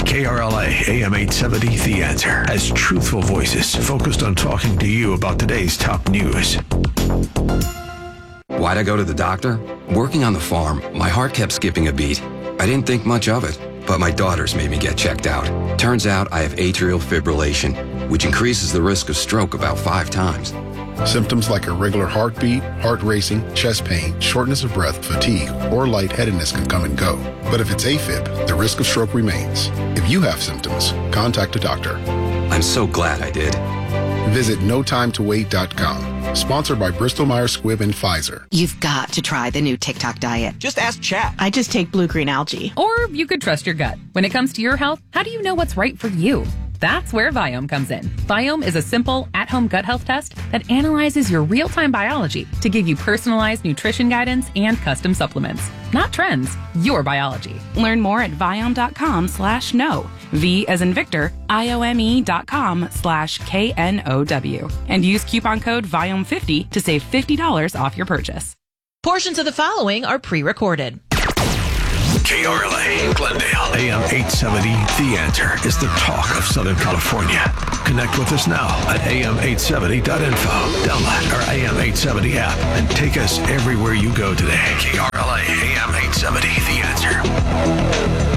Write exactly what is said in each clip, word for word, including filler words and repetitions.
K R L A A M eight seventy The Answer has truthful voices focused on talking to you about today's top news. Why'd I go to the doctor? Working on the farm, my heart kept skipping a beat. I didn't think much of it, but my daughters made me get checked out. Turns out I have atrial fibrillation, which increases the risk of stroke about five times. Symptoms like irregular heartbeat, heart racing, chest pain, shortness of breath, fatigue, or lightheadedness can come and go. But if it's AFib, the risk of stroke remains. If you have symptoms, contact a doctor. I'm so glad I did. Visit no time to wait dot com. Sponsored by Bristol Myers Squibb and Pfizer. You've got to try the new TikTok diet. Just ask Chat. I just take blue-green algae. Or you could trust your gut. When it comes to your health, how do you know what's right for you? That's where Viome comes in. Viome is a simple, at-home gut health test that analyzes your real-time biology to give you personalized nutrition guidance and custom supplements. Not trends, your biology. Learn more at Viome.com slash no. V as in Victor, I-O-M-E dot com slash K N O W. And use coupon code Viome fifty to save fifty dollars off your purchase. Portions of the following are pre-recorded. K R L A in Glendale, A M eight seventy The Answer is the talk of Southern California. Connect with us now at A M eight seventy dot info. Download our A M eight seventy app and take us everywhere you go today. K R L A A M eight seventy The Answer.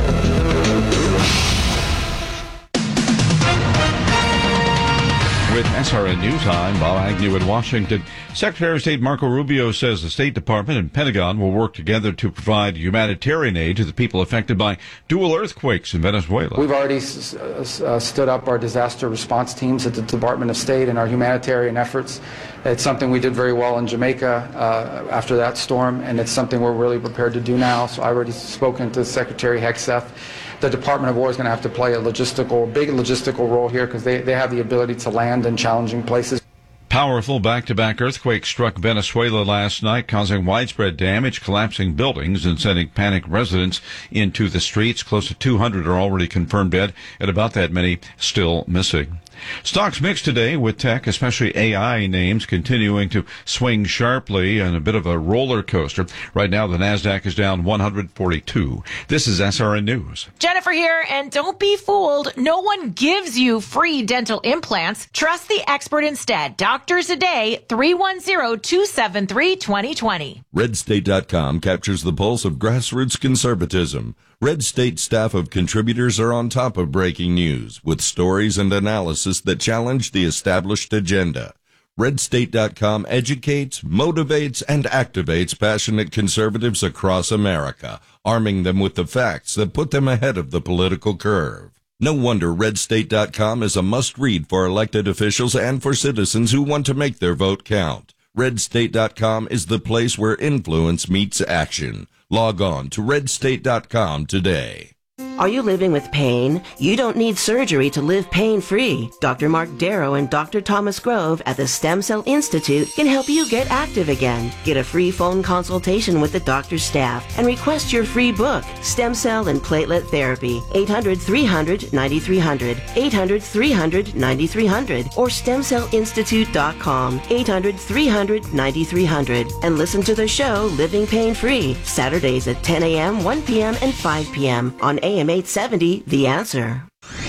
With S R N News, I'm Bob Agnew in Washington. Secretary of State Marco Rubio says the State Department and Pentagon will work together to provide humanitarian aid to the people affected by dual earthquakes in Venezuela. We've already s- uh, stood up our disaster response teams at the Department of State and our humanitarian efforts. It's something we did very well in Jamaica uh, after that storm, and it's something we're really prepared to do now. So I've already spoken to Secretary Hegseth. The Department of War is going to have to play a logistical, big logistical role here because they, they have the ability to land in challenging places. Powerful back-to-back earthquakes struck Venezuela last night, causing widespread damage, collapsing buildings, and sending panicked residents into the streets. Close to two hundred are already confirmed dead, and about that many still missing. Stocks mixed today with tech, especially A I names, continuing to swing sharply and a bit of a roller coaster. Right now, the NASDAQ is down one hundred forty-two. This is S R N News. Jennifer here, and don't be fooled. No one gives you free dental implants. Trust the expert instead. Doctors a day, three one zero, two seven three, two zero two zero. Red State dot com captures the pulse of grassroots conservatism. Red State staff of contributors are on top of breaking news with stories and analysis that challenge the established agenda. Red State dot com educates, motivates, and activates passionate conservatives across America, arming them with the facts that put them ahead of the political curve. No wonder Red State dot com is a must-read for elected officials and for citizens who want to make their vote count. Red State dot com is the place where influence meets action. Log on to Red State dot com today. Are you living with pain? You don't need surgery to live pain-free. Doctor Mark Darrow and Doctor Thomas Grove at the Stem Cell Institute can help you get active again. Get a free phone consultation with the doctor's staff and request your free book, Stem Cell and Platelet Therapy, eight hundred, three hundred, ninety-three hundred, eight hundred, three hundred, ninety-three hundred, or stem cell institute dot com, eight hundred, three hundred, ninety-three hundred. And listen to the show Living Pain-Free, Saturdays at ten a.m., one p.m., and five p.m. on A M eight seventy, The Answer.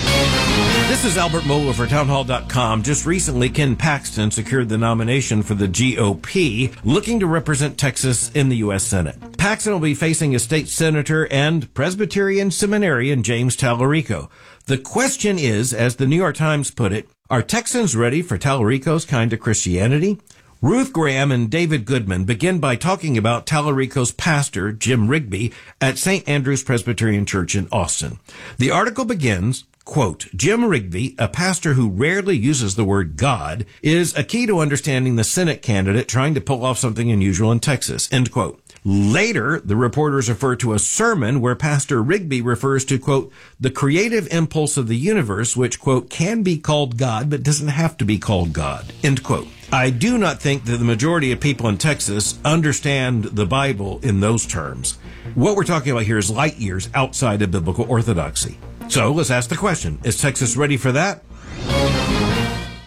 This is Albert Mohler for townhall dot com. Just recently, Ken Paxton secured the nomination for the G O P, looking to represent Texas in the U S Senate. Paxton will be facing a state senator and Presbyterian seminarian James Tallarico. The question is, as the New York Times put it, are Texans ready for Tallarico's kind of Christianity? Ruth Graham and David Goodman begin by talking about Tallarico's pastor, Jim Rigby, at Saint Andrew's Presbyterian Church in Austin. The article begins, quote, Jim Rigby, a pastor who rarely uses the word God, is a key to understanding the Senate candidate trying to pull off something unusual in Texas, end quote. Later, the reporters refer to a sermon where Pastor Rigby refers to, quote, the creative impulse of the universe, which, quote, can be called God, but doesn't have to be called God, end quote. I do not think that the majority of people in Texas understand the Bible in those terms. What we're talking about here is light years outside of biblical orthodoxy. So let's ask the question, is Texas ready for that? Hey,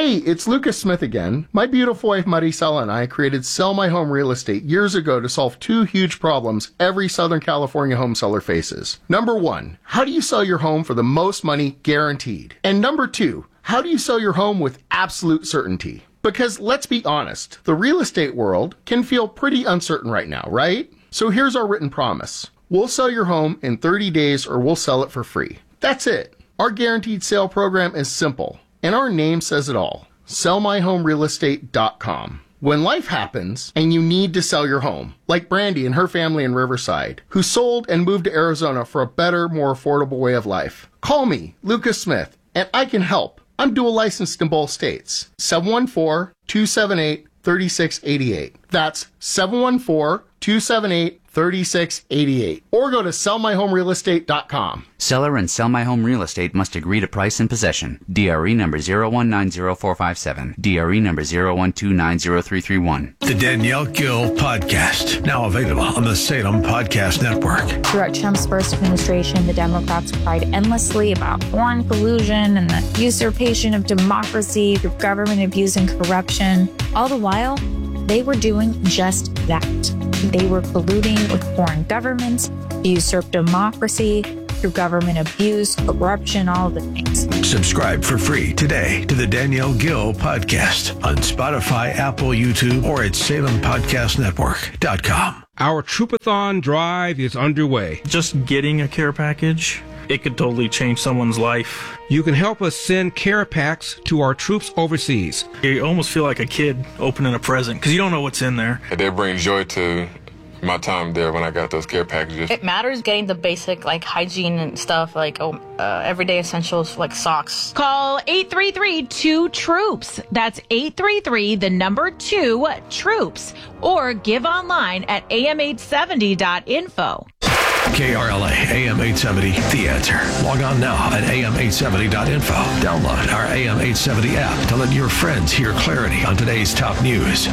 Hey, it's Lucas Smith again. My beautiful wife Maricela and I created Sell My Home Real Estate years ago to solve two huge problems every Southern California home seller faces. Number one, how do you sell your home for the most money guaranteed? And number two, how do you sell your home with absolute certainty? Because let's be honest, the real estate world can feel pretty uncertain right now, right? So here's our written promise. We'll sell your home in thirty days or we'll sell it for free. That's it. Our guaranteed sale program is simple. And our name says it all. sell my home real estate dot com. When life happens and you need to sell your home, like Brandy and her family in Riverside, who sold and moved to Arizona for a better, more affordable way of life, call me, Lucas Smith, and I can help. I'm dual licensed in both states. seven one four, two seven eight, three six eight eight. That's seven one four, two seven eight, three six eight eight. Or go to sell my home real estate dot com. Seller and Sell My Home Real Estate must agree to price and possession. D R E number zero one nine zero four five seven. D R E number zero one two nine zero three three one. The Danielle Gill Podcast, now available on the Salem Podcast Network. Throughout Trump's first administration, the Democrats cried endlessly about foreign collusion and the usurpation of democracy through government abuse and corruption. All the while, they were doing just that. They were colluding with foreign governments to usurp democracy through government abuse, corruption, all the things. Subscribe for free today to the Danielle Gill Podcast on Spotify, Apple, YouTube, or at salem podcast network dot com. Our Troopathon drive is underway. Just getting a care package, it could totally change someone's life. You can help us send care packs to our troops overseas. You almost feel like a kid opening a present because you don't know what's in there. It did bring joy to my time there when I got those care packages. It matters getting the basic like hygiene and stuff, like oh, uh, everyday essentials like socks. Call eight three three two troops. That's eight three three, the number two, troops. Or give online at a m eight seventy dot info. K R L A, A M eight seventy, The Answer. Log on now at A M eight seventy dot info. Download our A M eight seventy app to let your friends hear clarity on today's top news.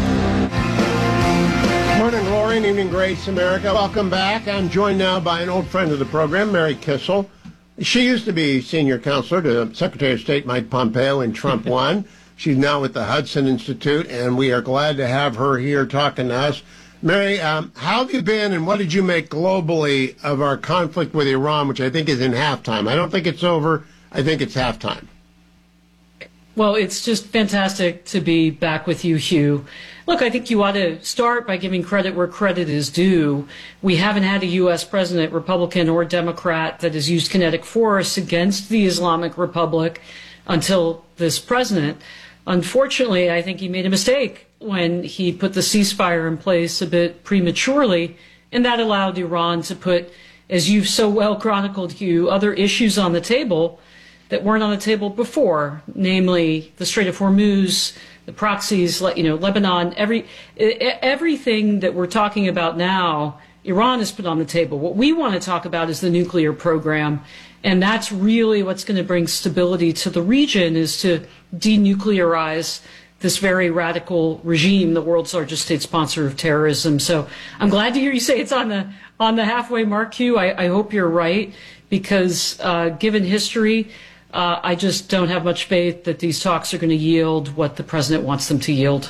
Morning, Lauren. Evening, Grace America. Welcome back. I'm joined now by an old friend of the program, Mary Kissel. She used to be senior counselor to Secretary of State Mike Pompeo in Trump one. She's now with the Hudson Institute, and we are glad to have her here talking to us. Mary, um, how have you been, and what did you make globally of our conflict with Iran, which I think is in halftime? I don't think it's over. I think it's halftime. Well, it's just fantastic to be back with you, Hugh. Look, I think you ought to start by giving credit where credit is due. We haven't had a U S president, Republican or Democrat, that has used kinetic force against the Islamic Republic until this president. Unfortunately, I think he made a mistake when he put the ceasefire in place a bit prematurely, and that allowed Iran to put, as you've so well chronicled, Hugh, other issues on the table that weren't on the table before, namely the Strait of Hormuz, the proxies, you know, Lebanon, every everything that we're talking about now, Iran has put on the table. What we want to talk about is the nuclear program, and that's really what's going to bring stability to the region, is to denuclearize this very radical regime, the world's largest state sponsor of terrorism. So I'm glad to hear you say it's on the on the halfway mark, Hugh. I, I hope you're right, because uh, given history, Uh, I just don't have much faith that these talks are going to yield what the president wants them to yield.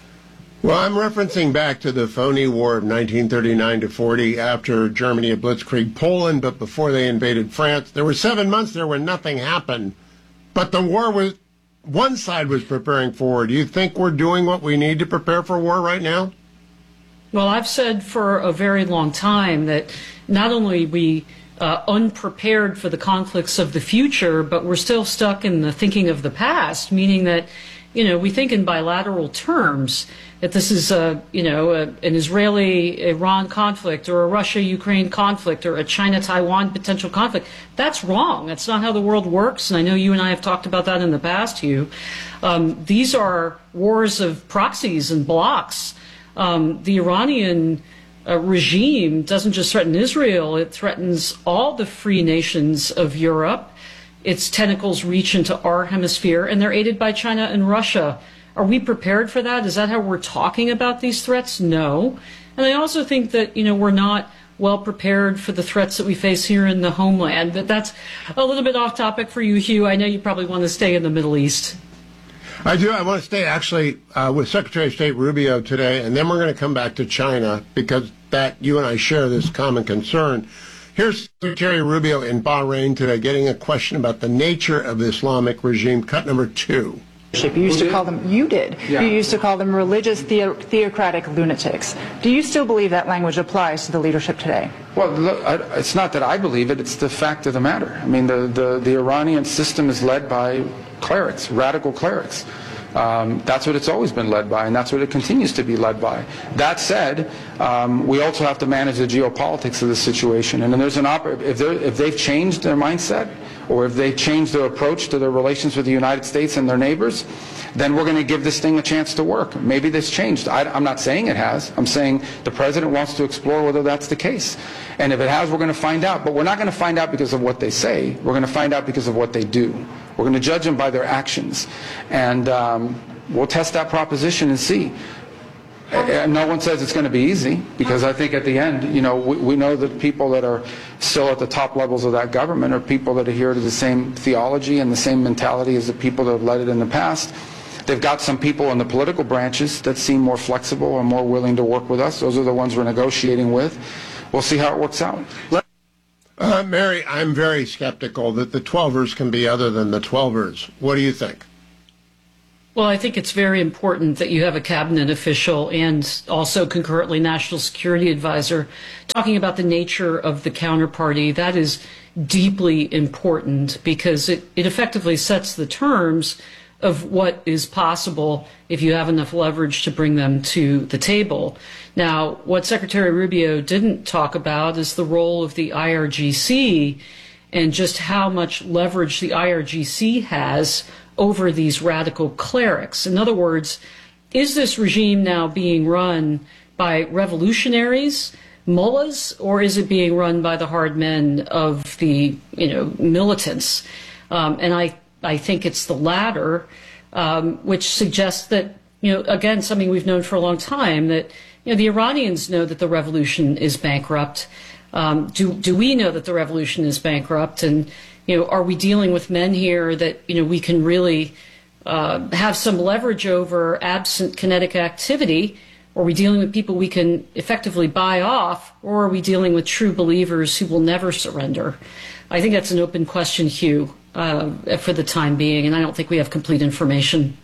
Well, I'm referencing back to the phony war of nineteen thirty-nine to forty after Germany had blitzkrieg Poland, but before they invaded France. There were seven months there when nothing happened. But the war was, one side was preparing for war. Do you think we're doing what we need to prepare for war right now? Well, I've said for a very long time that not only we Uh, unprepared for the conflicts of the future, but we're still stuck in the thinking of the past, meaning that, you know, we think in bilateral terms that this is a, you know, a, an Israeli-Iran conflict or a Russia-Ukraine conflict or a China-Taiwan potential conflict. That's wrong. That's not how the world works, and I know you and I have talked about that in the past, Hugh. Um, these are wars of proxies and blocks. Um, the Iranian Uh, regime doesn't just threaten Israel, it threatens all the free nations of Europe. Its tentacles reach into our hemisphere, and they're aided by China and Russia. Are we prepared for that? Is that how we're talking about these threats? No. And I also think that, you know, we're not well prepared for the threats that we face here in the homeland. But that's a little bit off topic for you, Hugh. I know you probably want to stay in the Middle East. I do. I want to stay actually uh, with Secretary of State Rubio today, and then we're going to come back to China because that you and I share this common concern. Here's Secretary Rubio in Bahrain today getting a question about the nature of the Islamic regime. Cut number two. You used to call them, you did, Yeah. you used to call them religious theo- theocratic lunatics. Do you still believe that language applies to the leadership today? Well, look, I, it's not that I believe it, it's the fact of the matter. I mean, the, the, the Iranian system is led by clerics, radical clerics. Um, that's what it's always been led by, and that's what it continues to be led by. That said, um, we also have to manage the geopolitics of the situation. And then there's an op- if, if they've changed their mindset, or if they've changed their approach to their relations with the United States and their neighbors, then we're going to give this thing a chance to work. Maybe this changed. I, I'm not saying it has. I'm saying the president wants to explore whether that's the case. And if it has, we're going to find out. But we're not going to find out because of what they say. We're going to find out because of what they do. We're going to judge them by their actions. And um, we'll test that proposition and see. And no one says it's going to be easy, because I think at the end, you know, we, we know that people that are still at the top levels of that government are people that adhere to the same theology and the same mentality as the people that have led it in the past. They've got some people in the political branches that seem more flexible or more willing to work with us. Those are the ones we're negotiating with. We'll see how it works out. Uh, Mary, I'm very skeptical that the twelvers can be other than the twelvers. What do you think? Well, I think it's very important that you have a cabinet official and also concurrently national security advisor talking about the nature of the counterparty. That is deeply important because it, it effectively sets the terms of what is possible if you have enough leverage to bring them to the table. Now, what Secretary Rubio didn't talk about is the role of the I R G C and just how much leverage the I R G C has over these radical clerics. In other words, is this regime now being run by revolutionaries, mullahs, or is it being run by the hard men of the, you know, militants? Um, and I, I think it's the latter, um, which suggests that, you know, again, something we've known for a long time, that, you know, the Iranians know that the revolution is bankrupt. Um, do, do we know that the revolution is bankrupt? And, you know, are we dealing with men here that, you know, we can really uh, have some leverage over absent kinetic activity? Or are we dealing with people we can effectively buy off? Or are we dealing with true believers who will never surrender? I think that's an open question, Hugh, uh, for the time being, and I don't think we have complete information.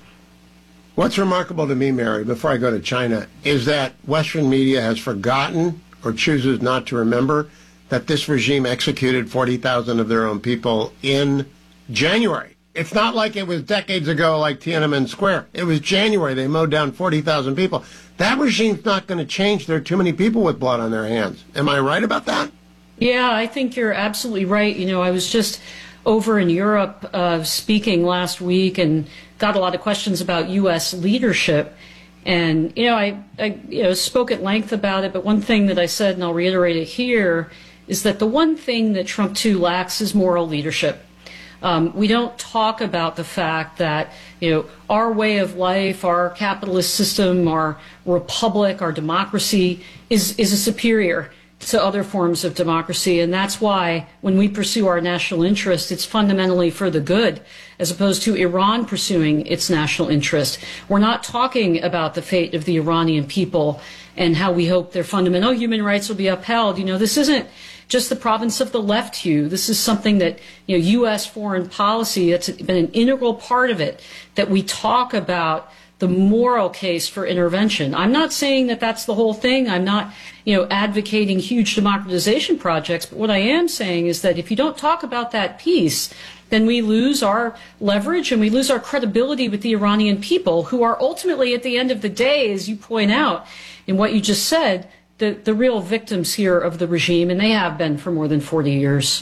What's remarkable to me, Mary, before I go to China, is that Western media has forgotten or chooses not to remember that this regime executed forty thousand of their own people in January. It's not like it was decades ago like Tiananmen Square. It was January. They mowed down forty thousand people. That regime's not going to change. There are too many people with blood on their hands. Am I right about that? Yeah, I think you're absolutely right. You know, I was just over in Europe uh, speaking last week and got a lot of questions about U S leadership. And, you know, I, I you know, spoke at length about it, but one thing that I said, and I'll reiterate it here, is that the one thing that Trump two lacks is moral leadership. Um, we don't talk about the fact that, you know, our way of life, our capitalist system, our republic, our democracy is, is a superior to other forms of democracy. And that's why when we pursue our national interest, it's fundamentally for the good, as opposed to Iran pursuing its national interest. We're not talking about the fate of the Iranian people and how we hope their fundamental human rights will be upheld. You know, this isn't just the province of the left, Hugh. This is something that, you know, U S foreign policy, that's been an integral part of it, that we talk about the moral case for intervention. I'm not saying that that's the whole thing. I'm not, you know, advocating huge democratization projects. But what I am saying is that if you don't talk about that piece, then we lose our leverage and we lose our credibility with the Iranian people, who are ultimately, at the end of the day, as you point out in what you just said, the, the real victims here of the regime, and they have been for more than forty years.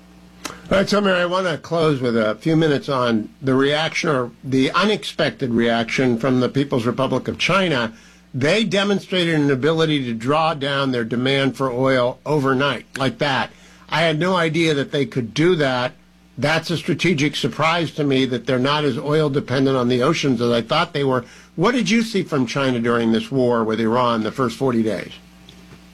All right, so Mary, I want to close with a few minutes on the reaction, or the unexpected reaction from the People's Republic of China. They demonstrated an ability to draw down their demand for oil overnight, like that. I had no idea that they could do that. That's a strategic surprise to me, that they're not as oil dependent on the oceans as I thought they were. What did you see from China during this war with Iran the first forty days?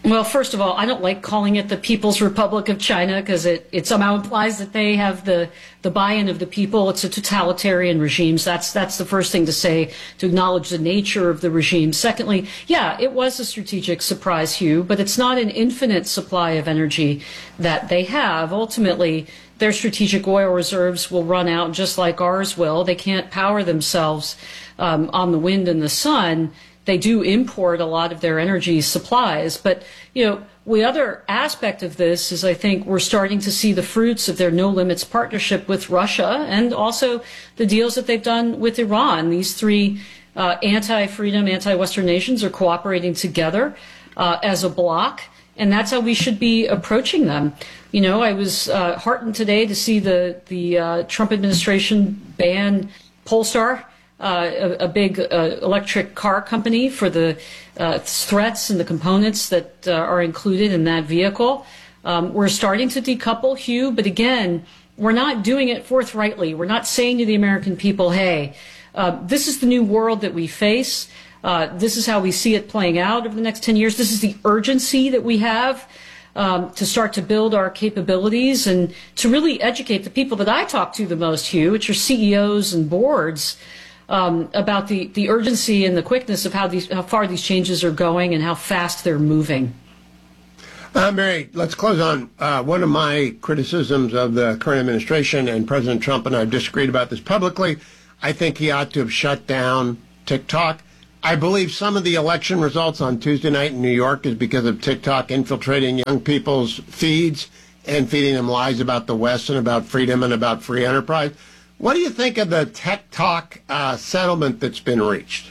Well, first of all, I don't like calling it the People's Republic of China because it, it somehow implies that they have the, the buy-in of the people. It's a totalitarian regime. So that's, that's the first thing to say, to acknowledge the nature of the regime. Secondly, yeah, it was a strategic surprise, Hugh, but it's not an infinite supply of energy that they have. Ultimately, their strategic oil reserves will run out just like ours will. They can't power themselves um, on the wind and the sun. They do import a lot of their energy supplies. But, you know, the other aspect of this is I think we're starting to see the fruits of their no limits partnership with Russia and also the deals that they've done with Iran. These three uh, anti-freedom, anti-Western nations are cooperating together uh, as a bloc. And that's how we should be approaching them. You know, I was uh, heartened today to see the, the uh, Trump administration ban Polestar, Uh, a, a big uh, electric car company, for the uh, threats and the components that uh, are included in that vehicle. Um, we're starting to decouple, Hugh, but again, we're not doing it forthrightly. We're not saying to the American people, hey, uh, this is the new world that we face. Uh, this is how we see it playing out over the next ten years. This is the urgency that we have um, to start to build our capabilities and to really educate the people that I talk to the most, Hugh, which are C E Os and boards, Um, about the, the urgency and the quickness of how these how far these changes are going and how fast they're moving. Uh, Mary, let's close on uh, one of my criticisms of the current administration, and President Trump and I have disagreed about this publicly. I think he ought to have shut down TikTok. I believe some of the election results on Tuesday night in New York is because of TikTok infiltrating young people's feeds and feeding them lies about the West and about freedom and about free enterprise. What do you think of the TikTok uh, settlement that's been reached?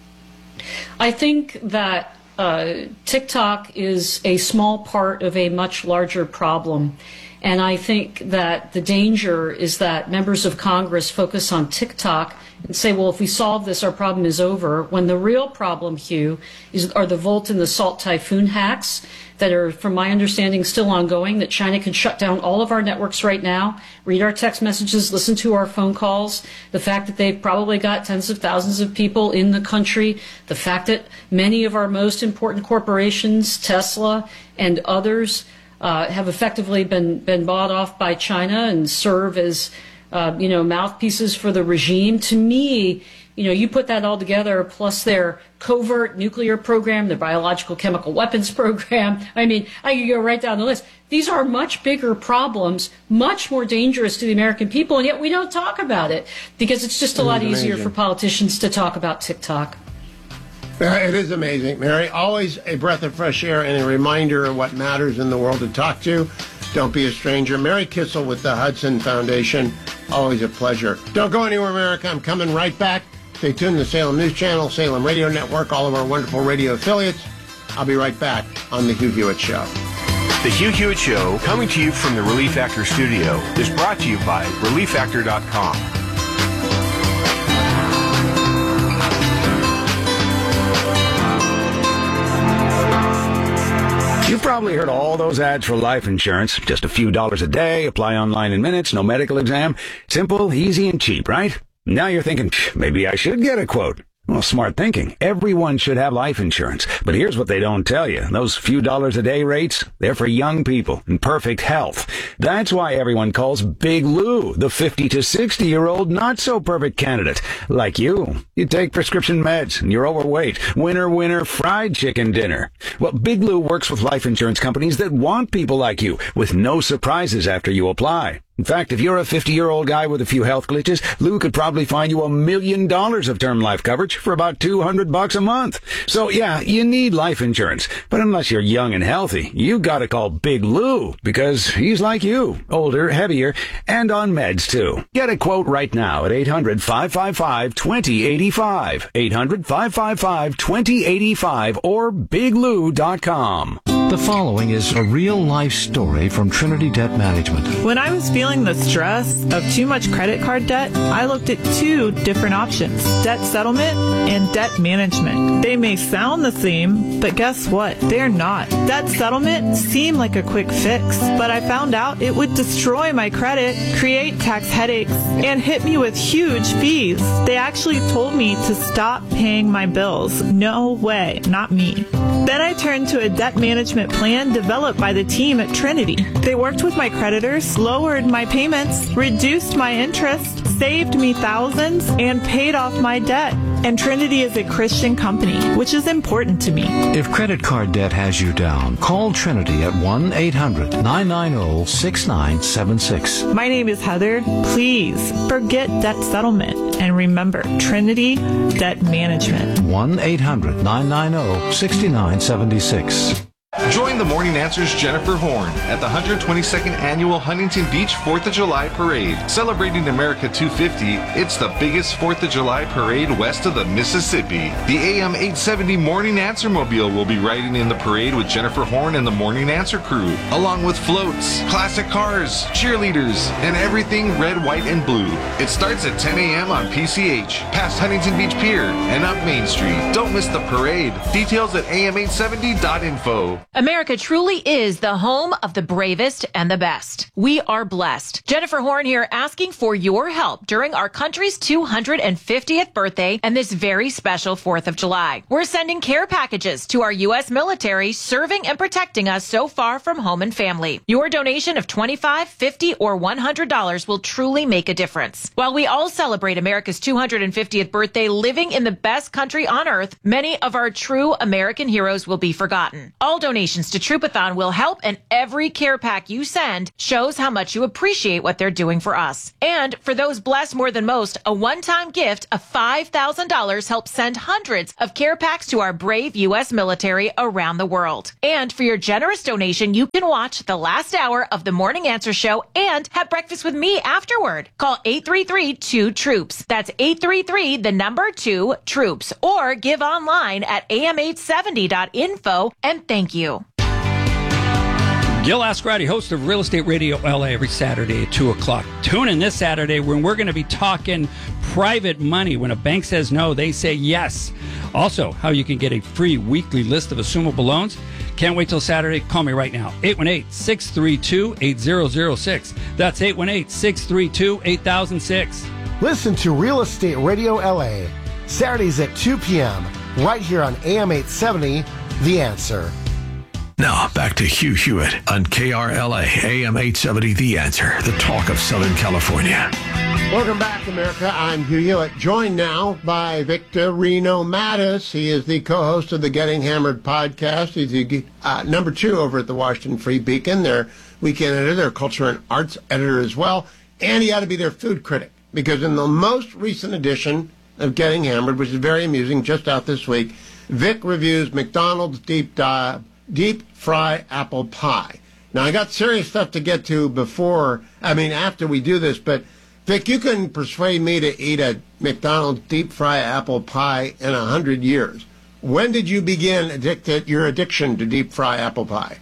I think that uh, TikTok is a small part of a much larger problem. And I think that the danger is that members of Congress focus on TikTok and say, well, if we solve this, our problem is over, when the real problem, Hugh, is, are the Volt and the Salt Typhoon hacks that are, from my understanding, still ongoing, that China can shut down all of our networks right now, read our text messages, listen to our phone calls, the fact that they've probably got tens of thousands of people in the country, the fact that many of our most important corporations, Tesla and others, uh, have effectively been, been bought off by China and serve as Uh, you know, mouthpieces for the regime. To me, you know, you put that all together, plus their covert nuclear program, their biological chemical weapons program. I mean, I could go right down the list. These are much bigger problems, much more dangerous to the American people, and yet we don't talk about it because it's just a lot easier for politicians to talk about TikTok. It is amazing, Mary. Always a breath of fresh air and a reminder of what matters in the world to talk to. Don't be a stranger. Mary Kissel with the Hudson Foundation. Always a pleasure. Don't go anywhere, America. I'm coming right back. Stay tuned to the Salem News Channel, Salem Radio Network, all of our wonderful radio affiliates. I'll be right back on The Hugh Hewitt Show. The Hugh Hewitt Show, coming to you from the Relief Factor studio, is brought to you by relief factor dot com. You've probably heard all those ads for life insurance. Just a few dollars a day, apply online in minutes, no medical exam. Simple, easy, and cheap, right? Now you're thinking, maybe I should get a quote. Well, smart thinking. Everyone should have life insurance. But here's what they don't tell you. Those few dollars a day rates, they're for young people in perfect health. That's why everyone calls Big Lou the fifty to sixty year old not so perfect candidate. Like you. You take prescription meds and you're overweight. Winner, winner, fried chicken dinner. Well, Big Lou works with life insurance companies that want people like you with no surprises after you apply. In fact, if you're a fifty-year-old guy with a few health glitches, Lou could probably find you a million dollars of term life coverage for about two hundred bucks a month. So yeah, you need life insurance. But unless you're young and healthy, you gotta call Big Lou because he's like you, older, heavier, and on meds too. Get a quote right now at eight hundred, five five five, two zero eight five, eight hundred, five five five, two zero eight five or big lou dot com. The following is a real-life story from Trinity Debt Management. When I was feeling the stress of too much credit card debt, I looked at two different options, debt settlement and debt management. They may sound the same, but guess what? They're not. Debt settlement seemed like a quick fix, but I found out it would destroy my credit, create tax headaches, and hit me with huge fees. They actually told me to stop paying my bills. No way, not me. Then I turned to a debt management management plan developed by the team at Trinity. They worked with my creditors, lowered my payments, reduced my interest, saved me thousands, and paid off my debt. And Trinity is a Christian company, which is important to me. If credit card debt has you down, call Trinity at one eight hundred nine nine zero six nine seven six. My name is Heather. Please forget debt settlement and remember Trinity Debt Management. one eight hundred nine nine zero six nine seven six. Join the Morning Answer's Jennifer Horn at the one hundred twenty-second Annual Huntington Beach fourth of July Parade. Celebrating America two fifty, it's the biggest fourth of July parade west of the Mississippi. The A M eight seventy Morning Answer Mobile will be riding in the parade with Jennifer Horn and the Morning Answer crew, along with floats, classic cars, cheerleaders, and everything red, white, and blue. It starts at ten a.m. on P C H, past Huntington Beach Pier, and up Main Street. Don't miss the parade. Details at A M eight seventy dot info. America truly is the home of the bravest and the best. We are blessed. Jennifer Horn here asking for your help during our country's two hundred fiftieth birthday and this very special fourth of July. We're sending care packages to our U S military serving and protecting us so far from home and family. Your donation of twenty-five dollars, fifty dollars, or one hundred dollars will truly make a difference. While we all celebrate America's two hundred fiftieth birthday living in the best country on earth, many of our true American heroes will be forgotten. All donations to Troopathon will help, and every care pack you send shows how much you appreciate what they're doing for us. And for those blessed more than most, a one-time gift of five thousand dollars helps send hundreds of care packs to our brave U S military around the world. And for your generous donation, you can watch the last hour of the Morning Answer Show and have breakfast with me afterward. Call eight three three, two, troops. That's eight three three, the number two, troops. Or give online at A M eight seventy dot info, and thank you. Gil Ascarati, host of Real Estate Radio L A, every Saturday at two o'clock. Tune in this Saturday when we're going to be talking private money. When a bank says no, they say yes. Also, how you can get a free weekly list of assumable loans. Can't wait till Saturday. Call me right now. eight one eight, six three two, eight zero zero six. That's eight one eight, six three two, eight thousand six. Listen to Real Estate Radio L A, Saturdays at two p.m., right here on A M eight seventy, The Answer. Now, back to Hugh Hewitt on K R L A, A M eight seventy, The Answer, the talk of Southern California. Welcome back, America. I'm Hugh Hewitt, joined now by Victorino Mattis. He is the co-host of the Getting Hammered podcast. He's the uh, number two over at the Washington Free Beacon, their weekend editor, their culture and arts editor as well. And he ought to be their food critic, because in the most recent edition of Getting Hammered, which is very amusing, just out this week, Vic reviews McDonald's deep dive deep fry apple pie. Now, I got serious stuff to get to before, I mean, after we do this, but Vic, you couldn't persuade me to eat a McDonald's deep fry apple pie in a hundred years. When did you begin addicted, your addiction to deep fry apple pie?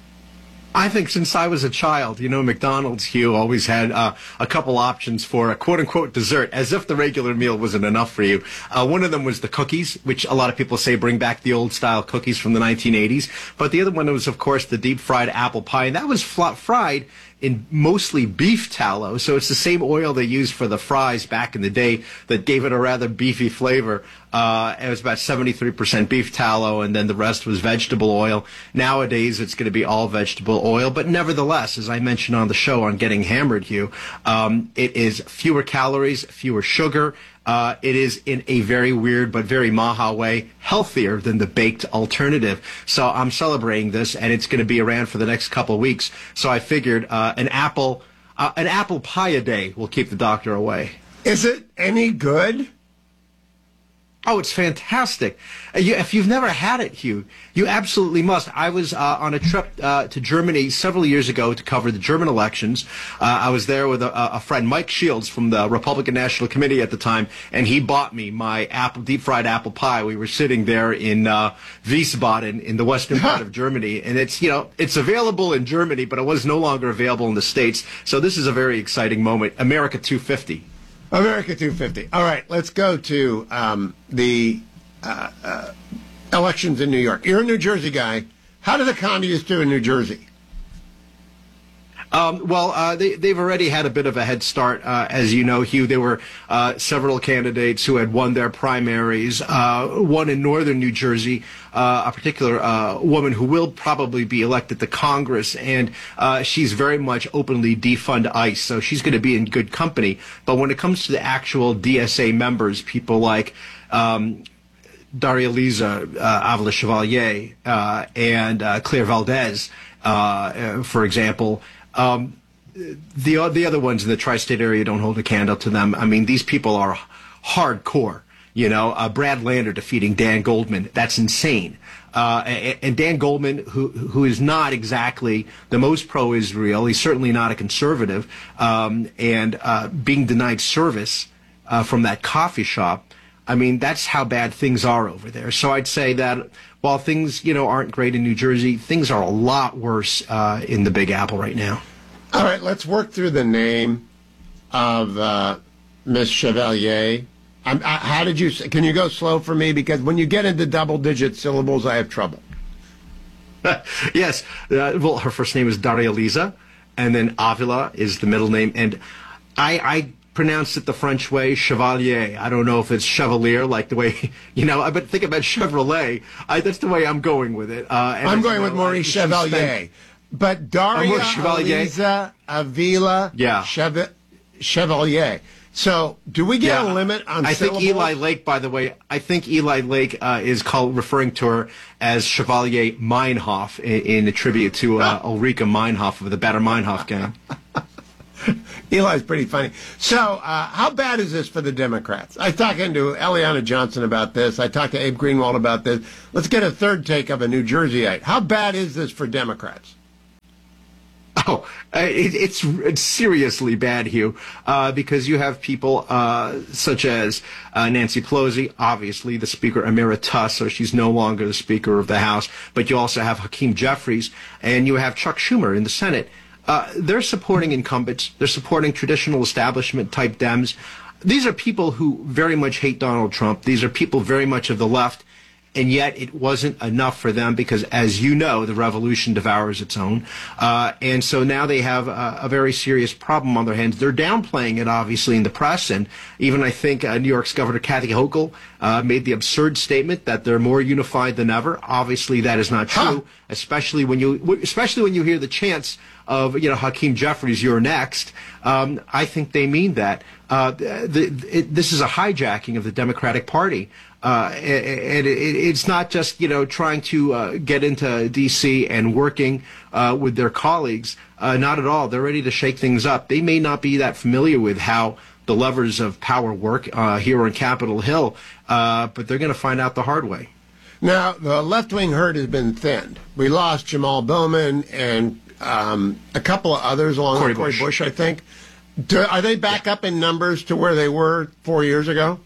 I think since I was a child, you know, McDonald's, Hugh, always had uh, a couple options for a quote-unquote dessert, as if the regular meal wasn't enough for you. Uh, one of them was the cookies, which a lot of people say bring back the old-style cookies from the nineteen eighties. But the other one was, of course, the deep-fried apple pie, and that was flat fried in mostly beef tallow. So it's the same oil they used for the fries back in the day that gave it a rather beefy flavor. Uh, it was about seventy-three percent beef tallow, and then the rest was vegetable oil. Nowadays, it's going to be all vegetable oil. But nevertheless, as I mentioned on the show on Getting Hammered, Hugh, um, it is fewer calories, fewer sugar. Uh, it is, in a very weird but very maha way, healthier than the baked alternative. So I'm celebrating this, and it's going to be around for the next couple of weeks. So I figured uh, an apple, uh, an apple pie a day will keep the doctor away. Is it any good? Oh, it's fantastic. Uh, you, if you've never had it, Hugh, you absolutely must. I was uh, on a trip uh, to Germany several years ago to cover the German elections. Uh, I was there with a, a friend, Mike Shields, from the Republican National Committee at the time, and he bought me my apple, deep-fried apple pie. We were sitting there in uh, Wiesbaden in the western part of Germany, and it's, you know, it's available in Germany, but it was no longer available in the States. So this is a very exciting moment. America two fifty. America two fifty. All right, let's go to um, the uh, uh, elections in New York. You're a New Jersey guy. How did the communists do in New Jersey? Um, well, uh, they, they've already had a bit of a head start. Uh, as you know, Hugh, there were uh, several candidates who had won their primaries. Uh, one in northern New Jersey, uh, a particular uh, woman who will probably be elected to Congress, and uh, she's very much openly defund ICE, so she's going to be in good company. But when it comes to the actual D S A members, people like um, Daria Liza, uh, Avila Chevalier, uh, and uh, Claire Valdez, uh, for example, Um, the the other ones in the tri-state area don't hold a candle to them. I mean, these people are hardcore. You know, uh, Brad Lander defeating Dan Goldman. That's insane. Uh, and, and Dan Goldman, who who is not exactly the most pro-Israel, he's certainly not a conservative, um, and uh, being denied service uh, from that coffee shop. I mean, that's how bad things are over there. So I'd say that while things, you know, aren't great in New Jersey, things are a lot worse uh, in the Big Apple right now. All right, let's work through the name of uh, Miss Chevalier. I'm, I, how did you? Can you go slow for me? Because when you get into double-digit syllables, I have trouble. Yes. Uh, well, her first name is Daria Liza, and then Avila is the middle name. And I, I pronounced it the French way, Chevalier. I don't know if it's Chevalier, like the way, you know, but think about Chevrolet. I, that's the way I'm going with it. Uh, and I'm going you know, with Maurice Chevalier. Spent, but Daria Liza Avila yeah. Cheve, Chevalier. So, do we get yeah, a limit on I syllables? think Eli Lake, by the way, I think Eli Lake uh, is called referring to her as Chevalier Meinhof in, in a tribute to uh, Ulrika Meinhof of the Bader Meinhof gang. Eli's pretty funny. So, uh, how bad is this for the Democrats? I talked to Eliana Johnson about this. I talked to Abe Greenwald about this. Let's get a third take of a New Jerseyite. How bad is this for Democrats? Oh, it, it's, it's seriously bad, Hugh, uh, because you have people uh, such as uh, Nancy Pelosi, obviously the Speaker Emeritus, so she's no longer the Speaker of the House, but you also have Hakeem Jeffries, and you have Chuck Schumer in the Senate. Uh, they're supporting incumbents. They're supporting traditional establishment-type Dems. These are people who very much hate Donald Trump. These are people very much of the left. And yet it wasn't enough for them because, as you know, the revolution devours its own. Uh, and so now they have a, a very serious problem on their hands. They're downplaying it, obviously, in the press. And even, I think, uh, New York's Governor Kathy Hochul uh, made the absurd statement that they're more unified than ever. Obviously, that is not true, huh. especially when you especially when you hear the chants of, you know, Hakeem Jeffries, you're next. Um, I think they mean that. Uh, the, it, this is a hijacking of the Democratic Party. Uh, and it, it's not just, you know, trying to uh, get into D C and working uh, with their colleagues. Uh, not at all. They're ready to shake things up. They may not be that familiar with how the levers of power work uh, here on Capitol Hill, uh, but they're going to find out the hard way. Now, the left-wing herd has been thinned. We lost Jamal Bowman and um, a couple of others along with Cori Bush, I think. Do, are they back yeah. up in numbers to where they were four years ago?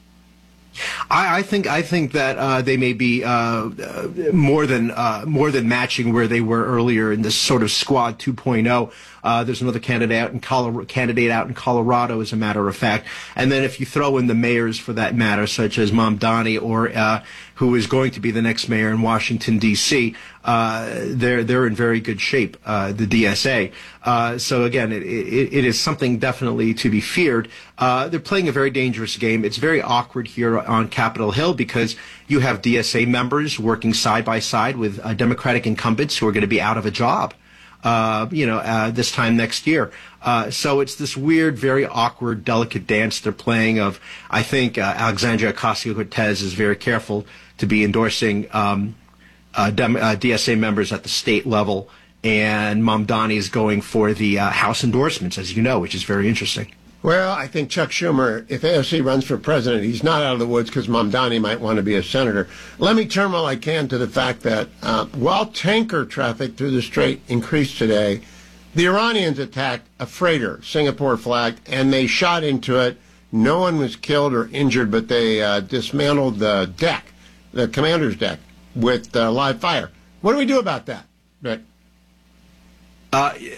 I, I think I think that uh, they may be uh, uh, more than uh, more than matching where they were earlier in this sort of squad two point oh. Uh, there's another candidate out in Colorado, candidate out in Colorado, as a matter of fact. And then if you throw in the mayors, for that matter, such as Mamdani, or uh, who is going to be the next mayor in Washington D C, uh, they're they're in very good shape. Uh, the D S A. Uh, so again, it, it, it is something definitely to be feared. Uh, they're playing a very dangerous game. It's very awkward here on Capitol Hill because you have D S A members working side by side with uh, Democratic incumbents who are going to be out of a job. Uh, you know, uh, this time next year. Uh, so it's this weird, very awkward, delicate dance they're playing of, I think, uh, Alexandria Ocasio-Cortez is very careful to be endorsing um, uh, Dem- uh, D S A members at the state level, and Mamdani is going for the uh, House endorsements, as you know, which is very interesting. Well, I think Chuck Schumer, if A O C runs for president, he's not out of the woods because Mamdani might want to be a senator. Let me turn while I can to the fact that uh, while tanker traffic through the Strait increased today, the Iranians attacked a freighter, Singapore flagged, and they shot into it. No one was killed or injured, but they uh, dismantled the deck, the commander's deck, with uh, live fire. What do we do about that, Rick? Uh, yeah.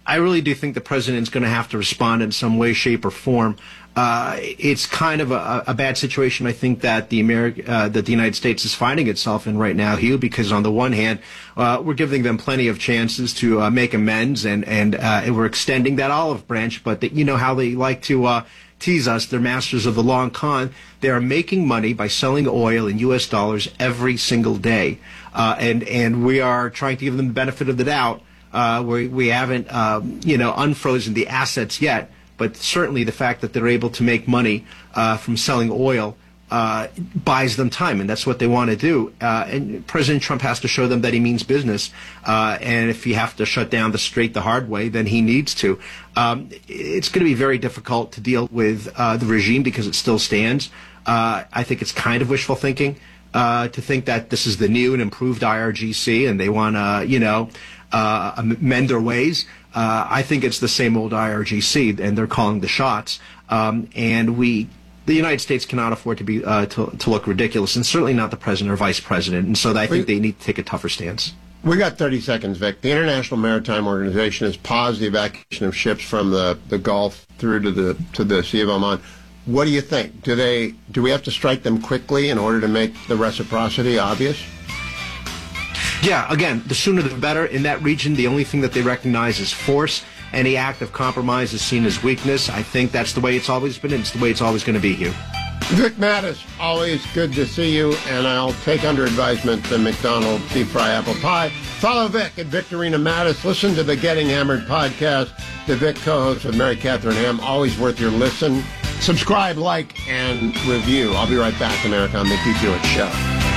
I really do think the president's going to have to respond in some way, shape, or form. Uh, it's kind of a, a bad situation, I think, that the Ameri- uh, that the United States is finding itself in right now, Hugh, because on the one hand, uh, we're giving them plenty of chances to uh, make amends, and and, uh, and we're extending that olive branch. But the, you know how they like to uh, tease us. They're masters of the long con. They are making money by selling oil in U S dollars every single day, uh, and and we are trying to give them the benefit of the doubt. Uh, we we haven't um, you know unfrozen the assets yet. But certainly the fact that they're able to make money uh, from selling oil uh, buys them time, and that's what they want to do. Uh, and President Trump has to show them that he means business. Uh, and if you have to shut down the strait the hard way, then he needs to. Um, it's going to be very difficult to deal with uh, the regime because it still stands. Uh, I think it's kind of wishful thinking uh, to think that this is the new and improved I R G C, and they want to, you know, uh, amend their ways. Uh, I think it's the same old I R G C, and they're calling the shots. Um, and we, the United States, cannot afford to be uh, to, to look ridiculous, and certainly not the president or vice president. And so I think they need to take a tougher stance. We got thirty seconds, Vic. The International Maritime Organization has paused the evacuation of ships from the, the Gulf through to the to the Sea of Oman. What do you think? Do they do we have to strike them quickly in order to make the reciprocity obvious? Yeah, again, the sooner the better. In that region, the only thing that they recognize is force. Any act of compromise is seen as weakness. I think that's the way it's always been, and it's the way it's always going to be, Hugh. Vic Mattis, always good to see you, and I'll take under advisement the McDonald's deep fry apple pie. Follow Vic at Victorina Mattis. Listen to the Getting Hammered podcast. The Vic co-host with Mary Catherine Ham. Always worth your listen. Subscribe, like, and review. I'll be right back, America, on the Hugh Hewitt Show.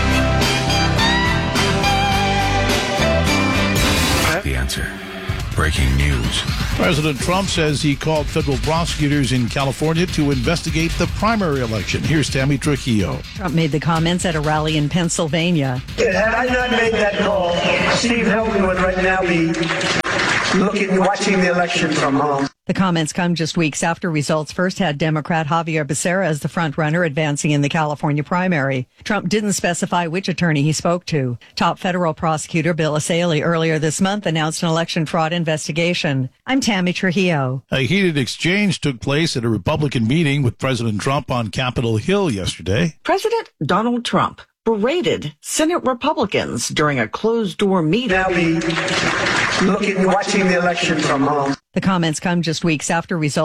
The Answer. Breaking news. President Trump says he called federal prosecutors in California to investigate the primary election. Here's Tammy Trujillo. Trump made the comments at a rally in Pennsylvania. Had I not made that call, Steve Hilton would right now be looking, watching the election from home. The comments come just weeks after results first had Democrat Javier Becerra as the front runner advancing in the California primary. Trump didn't specify which attorney he spoke to. Top federal prosecutor Bill Asalee earlier this month announced an election fraud investigation. I'm Tammy Trujillo. A heated exchange took place at a Republican meeting with President Trump on Capitol Hill yesterday. President Donald Trump berated Senate Republicans during a closed-door meeting. Now be looking, watching the election from home. The comments come just weeks after results